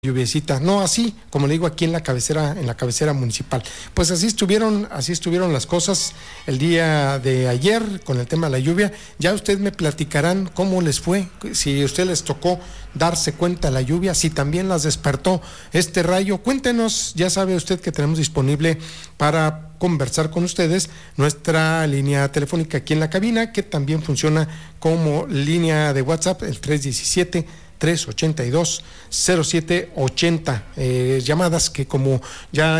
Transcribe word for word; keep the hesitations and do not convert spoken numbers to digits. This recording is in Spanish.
lluviecita, no así, como le digo, aquí en la cabecera, en la cabecera municipal. Pues así estuvieron, así estuvieron las cosas el día de ayer con el tema de la lluvia. Ya ustedes me platicarán cómo les fue, si a usted les tocó darse cuenta de la lluvia, si también las despertó este rayo. Cuéntenos, ya sabe usted que tenemos disponible para conversar con ustedes nuestra línea telefónica aquí en la cabina, que también funciona como línea de WhatsApp, el tres diecisiete, tres ochenta y dos, cero siete ochenta, eh, llamadas que como ya